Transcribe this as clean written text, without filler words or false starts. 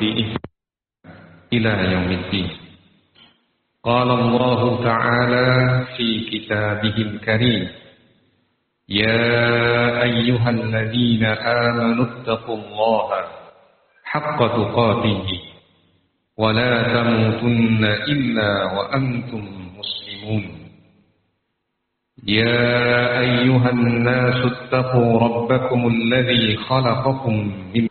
إلى يوم الدين. قال الله تعالى في كتابه الكريم: يا أيها الذين آمنوا اتقوا الله حق تقاته ولا تموتن إلا وأنتم مسلمون. يا أيها الناس اتقوا ربكم الذي خلقكم من